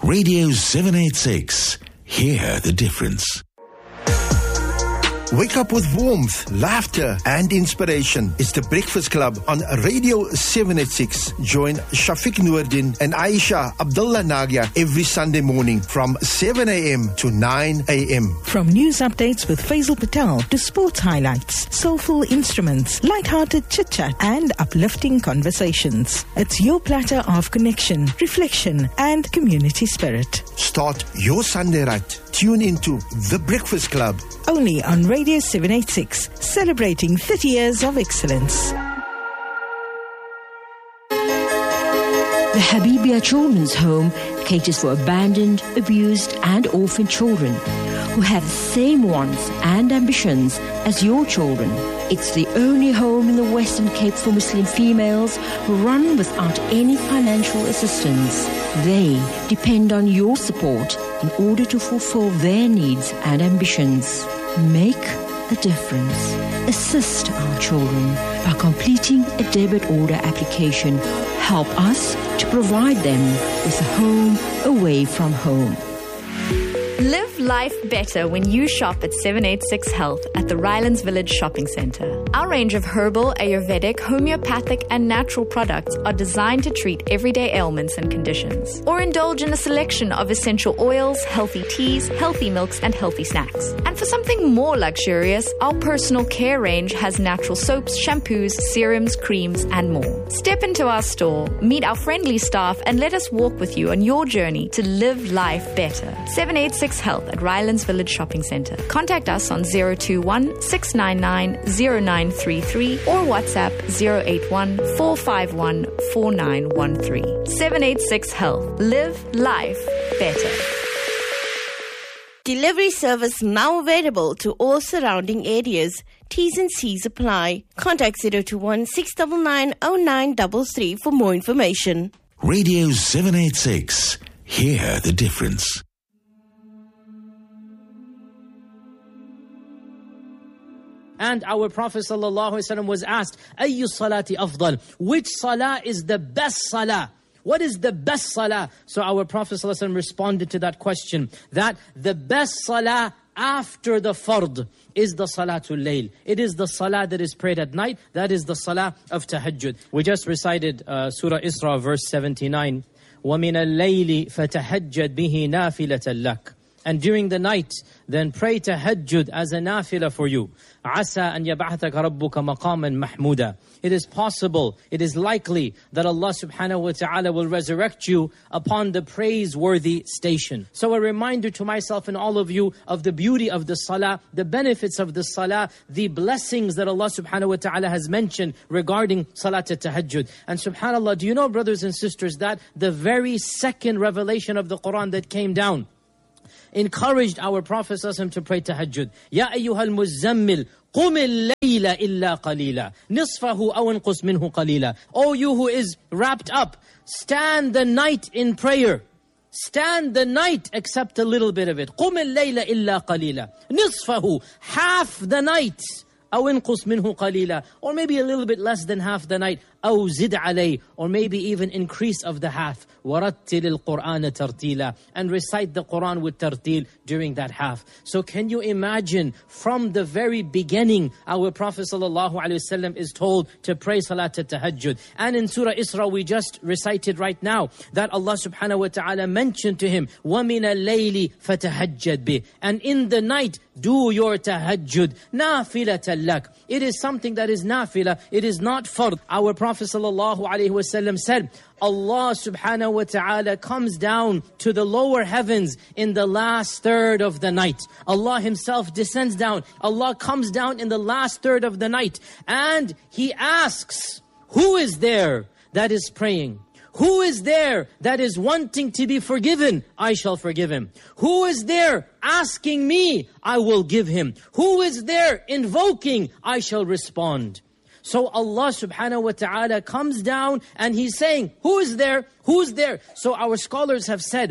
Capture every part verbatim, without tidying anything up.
Radio seven eighty-six. Hear the difference. Wake up with warmth, laughter and inspiration. It's the Breakfast Club on Radio seven eighty-six. Join Shafiq Noordin and Aisha Abdullah Nagia every Sunday morning from seven a.m. to nine a.m. From news updates with Faisal Patel to sports highlights, soulful instruments, light-hearted chit-chat and uplifting conversations. It's your platter of connection, reflection and community spirit. Start your Sunday right. Tune into The Breakfast Club. Only on Radio seven eighty-six, celebrating thirty years of excellence. The Habibia Children's Home caters for abandoned, abused and orphaned children who have the same wants and ambitions as your children. It's the only home in the Western Cape for Muslim females run without any financial assistance. They depend on your support in order to fulfill their needs and ambitions. Make a difference. Assist our children by completing a debit order application. Help us to provide them with a home away from home. Live life better when you shop at seven eighty-six Health at the Rylands Village Shopping Centre. Our range of herbal, Ayurvedic, homeopathic and natural products are designed to treat everyday ailments and conditions. Or indulge in a selection of essential oils, healthy teas, healthy milks and healthy snacks. And for something more luxurious, our personal care range has natural soaps, shampoos, serums, creams and more. Step into our store, meet our friendly staff and let us walk with you on your journey to live life better. seven eighty-six Health at Rylands Village Shopping Centre. Contact us on zero two one, six nine nine, zero nine three three or WhatsApp zero eight one, four five one, four nine one three. seven eighty-six Health. Live life better. Delivery service now available to all surrounding areas. T's and C's apply. Contact zero two one, six nine nine, zero nine three three for more information. Radio seven eighty-six. Hear the difference. And our Prophet ﷺ was asked, Ayyu salati afdal? Which salah is the best salah? What is the best salah? So our Prophet ﷺ responded to that question, that the best salah after the fard is the salatul layl. It is the salah that is prayed at night. That is the salah of tahajjud. We just recited uh, Surah Isra verse seventy-nine. وَمِنَ اللَّيْلِ فَتَهَجَّدْ بِهِ نَافِلَةً لَكَ. And during the night, then pray tahajjud as a nafila for you. عَسَىٰ أَنْ يَبْعَثَكَ رَبُّكَ مَقَامًا مَحْمُودًا. It is possible, it is likely that Allah subhanahu wa ta'ala will resurrect you upon the praiseworthy station. So a reminder to myself and all of you of the beauty of the salah, the benefits of the salah, the blessings that Allah subhanahu wa ta'ala has mentioned regarding salat al-tahajjud. And subhanallah, do you know, brothers and sisters, that the very second revelation of the Quran that came down encouraged our Prophet ﷺ to pray tahajjud. Ya ayyuhal muzammil, qum al-layla illa qalila, nisfahu aw inqus minhu qalila. O you who is wrapped up, stand the night in prayer. Stand the night except a little bit of it. Qum al-layla illa qalila, nisfahu, half the night. أو انقص منه قليلا, or maybe a little bit less than half the night. أو زد عليه, or maybe even increase of the half. وَرَتِّلِ الْقُرْآنَ تَرْتِيلًا, and recite the Quran with tartil during that half. So can you imagine, from the very beginning, our Prophet ﷺ is told to pray Salat al-Tahajjud. And in Surah Isra we just recited right now, that Allah subhanahu wa ta'ala mentioned to him, وَمِنَ اللَّيْلِ فَتَهَجَّدْ بِهِ, and in the night do your tahajjud, نَافِلَةً لَكَ. It is something that is nafila, it is not fard. Our Prophet ﷺ said, Allah subhanahu wa ta'ala comes down to the lower heavens in the last third of the night. Allah himself descends down. Allah comes down in the last third of the night. And He asks, who is there that is praying? Who is there that is wanting to be forgiven? I shall forgive him. Who is there asking me? I will give him. Who is there invoking? I shall respond. So Allah subhanahu wa ta'ala comes down and He's saying, who is there? Who's there? So our scholars have said,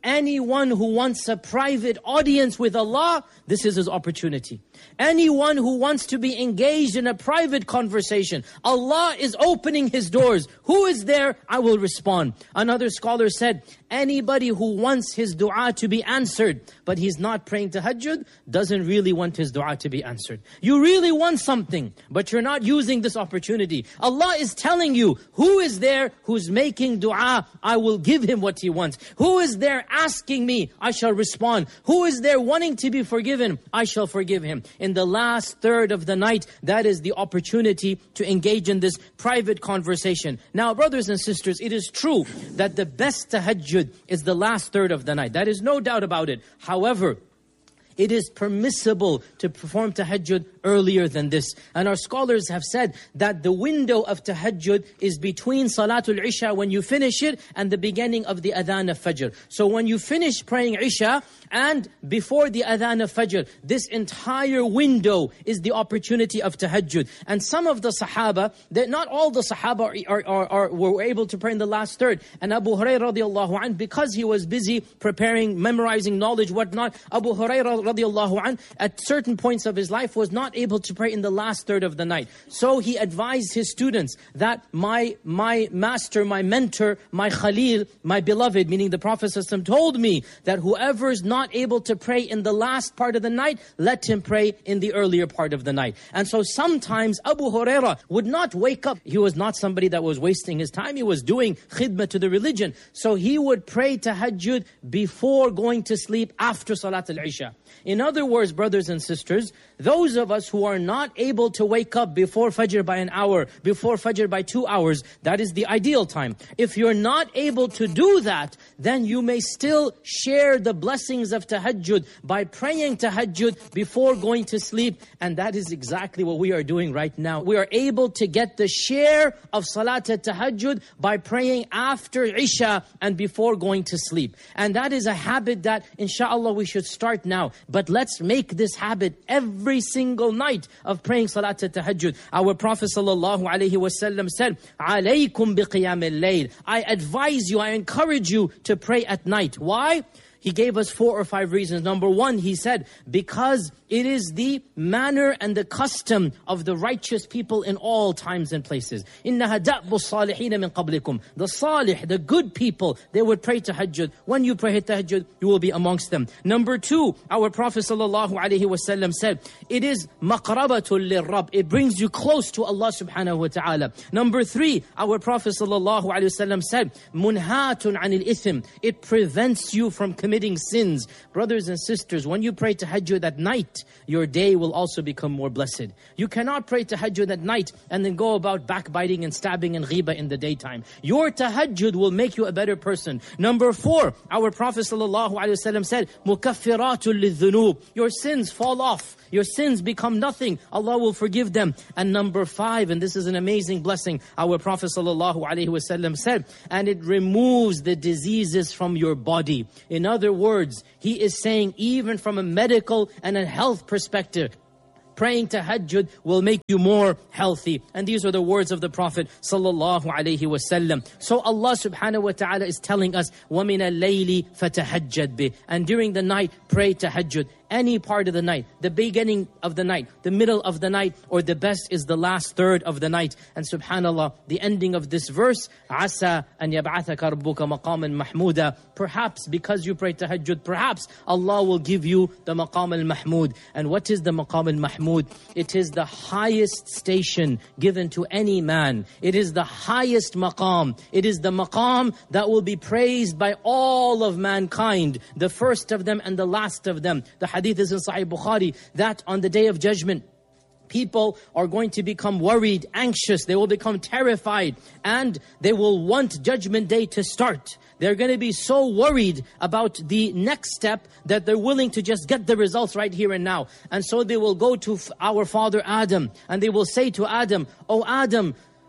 anyone who wants a private audience with Allah, this is his opportunity. Anyone who wants to be engaged in a private conversation, Allah is opening His doors. Who is there? I will respond. Another scholar said, anybody who wants his dua to be answered, but he's not praying tahajjud, doesn't really want his dua to be answered. You really want something, but you're not using this opportunity. Allah is telling you, who is there who's making dua? I will give him what he wants. Who is there asking me? I shall respond. Who is there wanting to be forgiven? I shall forgive him. In the last third of the night, that is the opportunity to engage in this private conversation. Now, brothers and sisters, it is true that the best tahajjud is the last third of the night. That is no doubt about it. However, it is permissible to perform tahajjud earlier than this. And our scholars have said that the window of tahajjud is between Salatul Isha, when you finish it, and the beginning of the Adhan of Fajr. So when you finish praying Isha and before the Adhan of Fajr, this entire window is the opportunity of tahajjud. And some of the Sahaba, that not all the Sahaba are, are, are, were able to pray in the last third. And Abu Hurairah radiallahu anh, because he was busy preparing, memorizing knowledge, whatnot, Abu Hurairah radiallahu anh, at certain points of his life was not able to pray in the last third of the night. So he advised his students that my my master, my mentor, my Khalil, my beloved, meaning the Prophet ﷺ, told me that whoever is not able to pray in the last part of the night, let him pray in the earlier part of the night. And so sometimes Abu Hurairah would not wake up. He was not somebody that was wasting his time. He was doing khidmah to the religion. So he would pray tahajjud before going to sleep after Salat al-Isha. In other words, brothers and sisters, those of us who are not able to wake up before Fajr by an hour, before Fajr by two hours, that is the ideal time. If you're not able to do that, then you may still share the blessings of tahajjud by praying tahajjud before going to sleep. And that is exactly what we are doing right now. We are able to get the share of Salat al-Tahajjud by praying after Isha and before going to sleep. And that is a habit that, inshallah, we should start now. But let's make this habit every single night of praying Salat al-Tahajjud. Our Prophet sallallahu alaihi wasallam said, "Alaykum biqiyam al-layl." I advise you, I encourage you to pray at night. Why? He gave us four or five reasons. Number one, he said, because it is the manner and the custom of the righteous people in all times and places. إِنَّهَا دَأْبُ الصَّالِحِينَ مِنْ قَبْلِكُمْ. The salih, the good people, they would pray tahajjud. When you pray tahajjud, you will be amongst them. Number two, our Prophet sallallahu alaihi wasallam said, it is maqrabatul lirrab. It brings you close to Allah subhanahu wa ta'ala. Number three, our Prophet sallallahu alaihi wasallam said, munhatun anil ithim. It prevents you from committing committing sins. Brothers and sisters, when you pray tahajjud at night, your day will also become more blessed. You cannot pray tahajjud at night and then go about backbiting and stabbing and ghibah in the daytime. Your tahajjud will make you a better person. Number four, our Prophet sallallahu alaihi wasallam said, mukaffiratul lidhunub. Your sins fall off. Your sins become nothing. Allah will forgive them. And number five, and this is an amazing blessing, our Prophet sallallahu alaihi wasallam said, and it removes the diseases from your body. In other words, he is saying, even from a medical and a health perspective, praying tahajjud will make you more healthy. And these are the words of the Prophet sallallahu alaihi wasallam. So Allah subhanahu wa ta'ala is telling us, وَمِنَ اللَّيْلِ فَتَهَجَّدْ بِهِ. And during the night, pray tahajjud. Any part of the night, the beginning of the night, the middle of the night, or the best is the last third of the night. And subhanallah, the ending of this verse, عَسَى أَنْ يَبْعَثَكَ رَبُّكَ مَقَامًا مَحْمُودًا. Perhaps because you pray tahajjud, perhaps Allah will give you the maqam al-mahmud. And what is the maqam al-mahmud? It is the highest station given to any man. It is the highest maqam. It is the maqam that will be praised by all of mankind, the first of them and the last of them. The hadith is in Sahih Bukhari that on the Day of Judgment, people are going to become worried, anxious. They will become terrified, and they will want Judgment Day to start. They're going to be so worried about the next step that they're willing to just get the results right here and now. And so they will go to our father Adam, and they will say to Adam, "Oh Adam,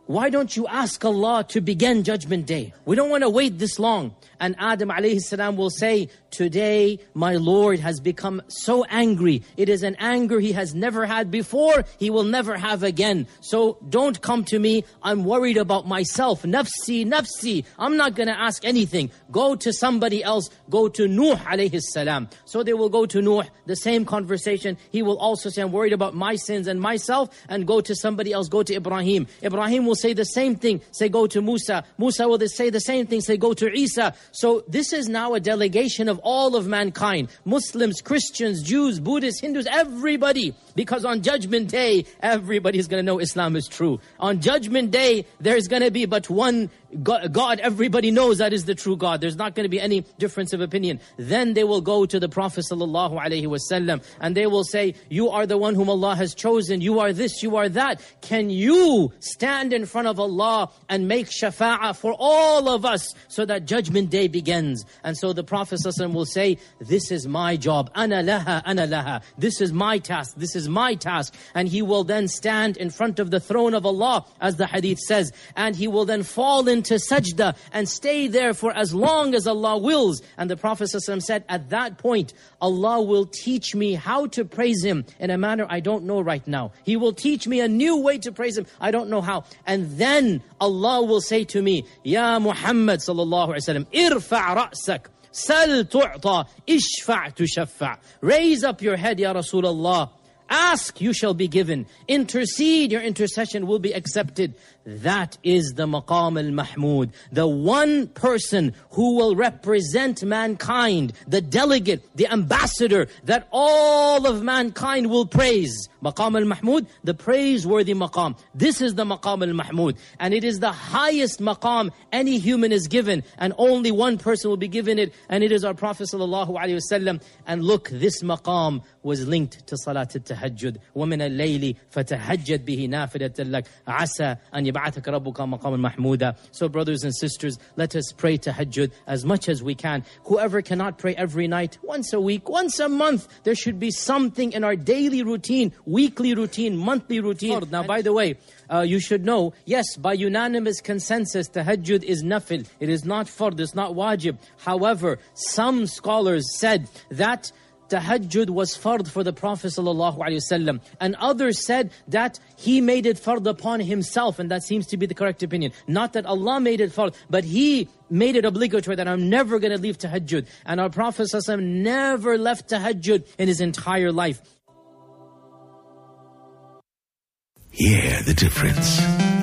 why don't you ask Allah to begin Judgment Day? We don't want to wait this long. And Adam alayhi salam will say, today my Lord has become so angry. It is an anger he has never had before, he will never have again. So don't come to me, I'm worried about myself. Nafsi, nafsi, I'm not going to ask anything. Go to somebody else, go to Nuh alayhi salam. So they will go to Nuh, the same conversation. He will also say, I'm worried about my sins and myself, and go to somebody else, go to Ibrahim. Ibrahim will say the same thing, say go to Musa. Musa will say the same thing, say go to Isa. So this is now a delegation of all of mankind. Muslims, Christians, Jews, Buddhists, Hindus, everybody. Because on Judgment Day, everybody is going to know Islam is true. On Judgment Day, there's going to be but one God, God, everybody knows that is the true God. There's not going to be any difference of opinion. Then they will go to the Prophet sallallahu alaihi wasallam and they will say, you are the one whom Allah has chosen. You are this, you are that. Can you stand in front of Allah and make shafa'ah for all of us so that Judgment Day begins? And so the Prophet sallallahu alaihi wasallam will say, this is my job. Ana laha, ana laha. This is my task. This is my task. And he will then stand in front of the throne of Allah, as the hadith says, and he will then fall in to sajda and stay there for as long as Allah wills. And the Prophet ﷺ said, at that point, Allah will teach me how to praise Him in a manner I don't know right now. He will teach me a new way to praise Him. I don't know how. And then Allah will say to me, Ya Muhammad sallallahu alaihi wasallam, irfa' ra'sak, sal tu'ta, ishfa' tushaffa'. Raise up your head, Ya Rasulullah. Ask, you shall be given. Intercede, your intercession will be accepted. That is the Maqam al-Mahmud. The one person who will represent mankind, the delegate, the ambassador that all of mankind will praise. Maqam al-Mahmud, the praiseworthy maqam. This is the Maqam al-Mahmud. And it is the highest maqam any human is given. And only one person will be given it. And it is our Prophet sallallahu alaihi wasallam. And look, this maqam was linked to Salat al-Tahajjud. وَمِنَ اللَّيْلِ فَتَهَجَّدْ بِهِ نَافِلَةً لَكَ عَسَى أَنْ يَبْعَثَكَ رَبُّكَ مَقَامًا مَحْمُودًا. So brothers and sisters, let us pray Tahajjud as much as we can. Whoever cannot pray every night, once a week, once a month, there should be something in our daily routine, weekly routine, monthly routine. Now, by the way, uh, you should know, yes, by unanimous consensus, Tahajjud is nafil. It is not fard, it's not wajib. However, some scholars said that Tahajjud was fard for the Prophet ﷺ, and others said that he made it fard upon himself, and that seems to be the correct opinion. Not that Allah made it fard, but he made it obligatory that I'm never going to leave Tahajjud. And our Prophet ﷺ never left Tahajjud in his entire life. Hear the difference.